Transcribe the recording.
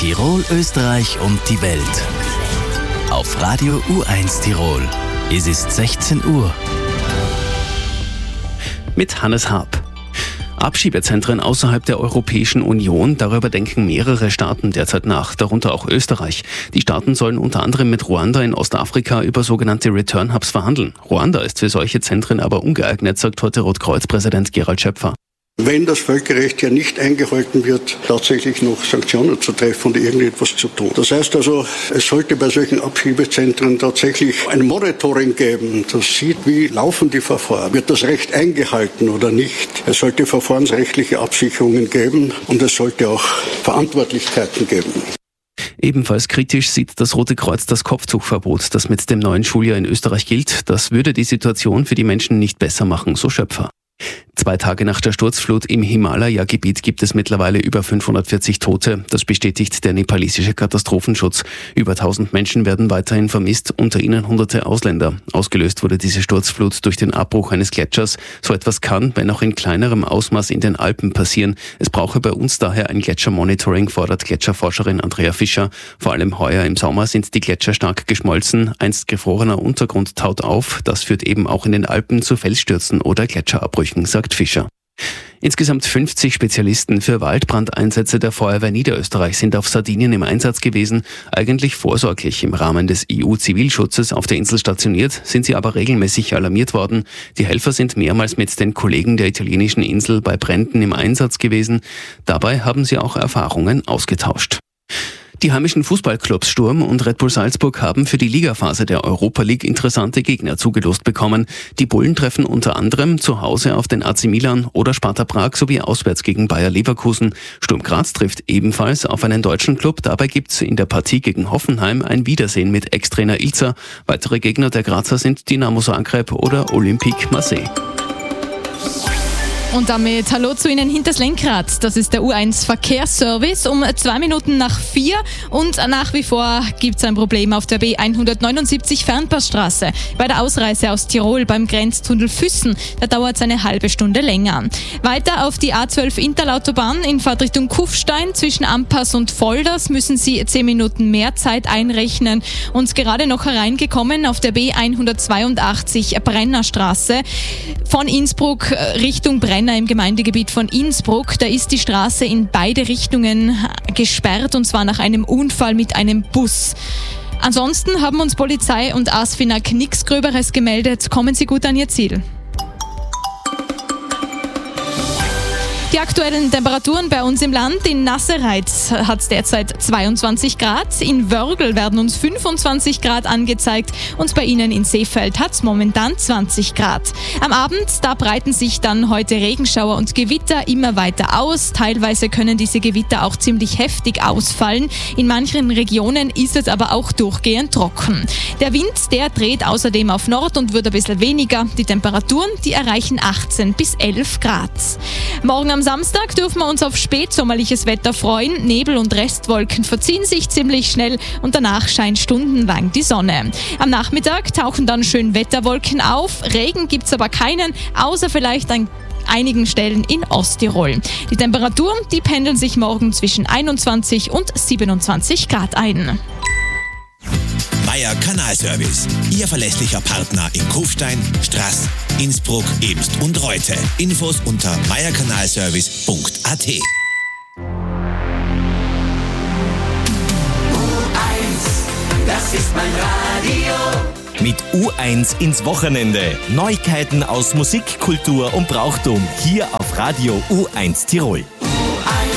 Tirol, Österreich und die Welt. Auf Radio U1 Tirol. Es ist 16 Uhr. Mit Hannes Haab. Abschiebezentren außerhalb der Europäischen Union, darüber denken mehrere Staaten derzeit nach, darunter auch Österreich. Die Staaten sollen unter anderem mit Ruanda in Ostafrika über sogenannte Return Hubs verhandeln. Ruanda ist für solche Zentren aber ungeeignet, sagt heute Rotkreuz-Präsident Gerald Schöpfer. Wenn das Völkerrecht ja nicht eingehalten wird, tatsächlich noch Sanktionen zu treffen und irgendetwas zu tun. Das heißt also, es sollte bei solchen Abschiebezentren tatsächlich ein Monitoring geben, das sieht, wie laufen die Verfahren. Wird das Recht eingehalten oder nicht? Es sollte verfahrensrechtliche Absicherungen geben und es sollte auch Verantwortlichkeiten geben. Ebenfalls kritisch sieht das Rote Kreuz das Kopftuchverbot, das mit dem neuen Schuljahr in Österreich gilt. Das würde die Situation für die Menschen nicht besser machen, so Schöpfer. 2 Tage nach der Sturzflut im Himalaya-Gebiet gibt es mittlerweile über 540 Tote. Das bestätigt der nepalesische Katastrophenschutz. Über 1000 Menschen werden weiterhin vermisst, unter ihnen Hunderte Ausländer. Ausgelöst wurde diese Sturzflut durch den Abbruch eines Gletschers. So etwas kann, wenn auch in kleinerem Ausmaß, in den Alpen passieren. Es brauche bei uns daher ein Gletschermonitoring, fordert Gletscherforscherin Andrea Fischer. Vor allem heuer im Sommer sind die Gletscher stark geschmolzen. Einst gefrorener Untergrund taut auf. Das führt eben auch in den Alpen zu Felsstürzen oder Gletscherabbrüchen, sagt Fischer. Insgesamt 50 Spezialisten für Waldbrandeinsätze der Feuerwehr Niederösterreich sind auf Sardinien im Einsatz gewesen. Eigentlich vorsorglich im Rahmen des EU-Zivilschutzes auf der Insel stationiert, sind sie aber regelmäßig alarmiert worden. Die Helfer sind mehrmals mit den Kollegen der italienischen Insel bei Bränden im Einsatz gewesen. Dabei haben sie auch Erfahrungen ausgetauscht. Die heimischen Fußballclubs Sturm und Red Bull Salzburg haben für die Ligaphase der Europa League interessante Gegner zugelost bekommen. Die Bullen treffen unter anderem zu Hause auf den AC Milan oder Sparta Prag sowie auswärts gegen Bayer Leverkusen. Sturm Graz trifft ebenfalls auf einen deutschen Club. Dabei gibt's in der Partie gegen Hoffenheim ein Wiedersehen mit Ex-Trainer Ilzer. Weitere Gegner der Grazer sind Dinamo Zagreb oder Olympique Marseille. Und damit hallo zu Ihnen hinters Lenkrad. Das ist der U1 Verkehrsservice um 2 Minuten nach 4 und nach wie vor gibt es ein Problem auf der B179 Fernpassstraße. Bei der Ausreise aus Tirol beim Grenztunnel Füssen, da dauert es eine halbe Stunde länger. Weiter auf die A12 Interlautobahn in Fahrtrichtung Kufstein zwischen Ampass und Volders müssen Sie 10 Minuten mehr Zeit einrechnen. Und gerade noch hereingekommen auf der B182 Brennerstraße von Innsbruck Richtung Brenner im Gemeindegebiet von Innsbruck. Da ist die Straße in beide Richtungen gesperrt und zwar nach einem Unfall mit einem Bus. Ansonsten haben uns Polizei und ASFINAG nichts Gröberes gemeldet. Kommen Sie gut an Ihr Ziel. Die aktuellen Temperaturen bei uns im Land. In Nassereit hat es derzeit 22 Grad, in Wörgl werden uns 25 Grad angezeigt und bei Ihnen in Seefeld hat es momentan 20 Grad. Am Abend, da breiten sich dann heute Regenschauer und Gewitter immer weiter aus. Teilweise können diese Gewitter auch ziemlich heftig ausfallen. In manchen Regionen ist es aber auch durchgehend trocken. Der Wind, der dreht außerdem auf Nord und wird ein bisschen weniger. Die Temperaturen, die erreichen 18 bis 11 Grad. Morgen am Samstag dürfen wir uns auf spätsommerliches Wetter freuen. Nebel und Restwolken verziehen sich ziemlich schnell und danach scheint stundenlang die Sonne. Am Nachmittag tauchen dann schön Wetterwolken auf. Regen gibt's aber keinen, außer vielleicht an einigen Stellen in Osttirol. Die Temperaturen, die pendeln sich morgen zwischen 21 und 27 Grad ein. Meier Kanalservice, Ihr verlässlicher Partner in Kufstein, Straß, Innsbruck, Ebst und Reute. Infos unter meierkanalservice.at. U1, das ist mein Radio. Mit U1 ins Wochenende. Neuigkeiten aus Musik, Kultur und Brauchtum hier auf Radio U1 Tirol.